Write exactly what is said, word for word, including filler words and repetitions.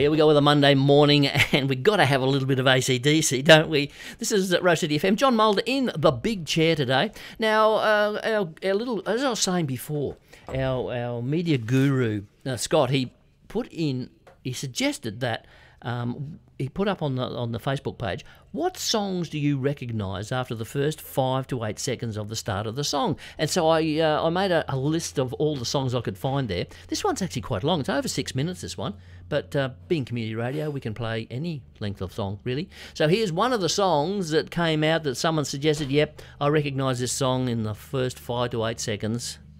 here we go with a Monday morning, and we've got to have a little bit of A C D C, don't we? This is Rose City F M. John Mulder in the big chair today. Now, uh, our, our little, as I was saying before, our our media guru, uh, Scott, he put in, he suggested that um, he put up on the on the Facebook page, what songs do you recognise after the first five to eight seconds of the start of the song? And so I uh, I made a, a list of all the songs I could find there. This one's actually quite long. It's over six minutes, this one. But uh, being community radio, we can play any length of song, really. So here's one of the songs that came out that someone suggested, yep, I recognise this song in the first five to eight seconds.